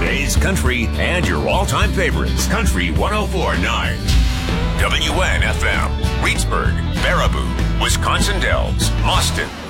today's country and your all-time favorites. Country 104.9. WNFM, Reedsburg, Baraboo, Wisconsin Dells, Austin,